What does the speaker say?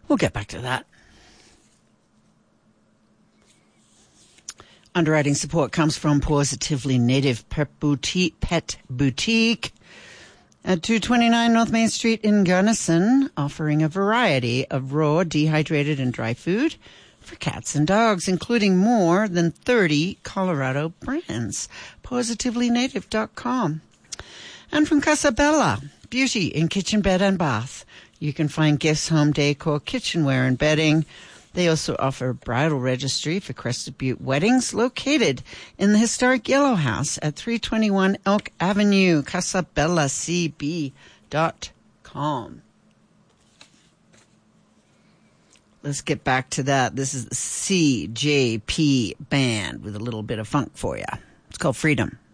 We'll get back to that. Underwriting support comes from Positively Native Pet Boutique at 229 North Main Street in Gunnison, offering a variety of raw, dehydrated, and dry food for cats and dogs, including more than 30 Colorado brands. PositivelyNative.com. And from Casabella, beauty in kitchen, bed, and bath. You can find gifts, home decor, kitchenware, and bedding. They also offer a bridal registry for Crested Butte weddings, located in the historic Yellow House at 321 Elk Avenue, CasabellaCB.com. Let's get back to that. This is the CJP Band with a little bit of funk for you. It's called Freedom.